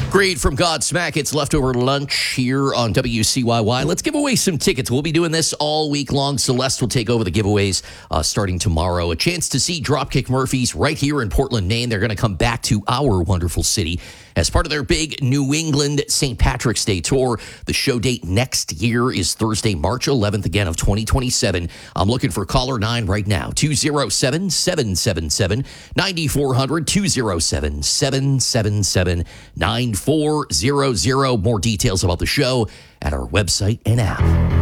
Great from Godsmack. It's leftover lunch here on WCYY. Let's give away some tickets. We'll be doing this all week long. Celeste will take over the giveaways starting tomorrow. A chance to see Dropkick Murphys right here in Portland, Maine. They're going to come back to our wonderful city as part of their big New England St. Patrick's Day tour. The show date next year is Thursday, March 11th, again, of 2027. I'm looking for caller 9 right now, 207-777-9400, 207-777-9400. More details about the show at our website and app.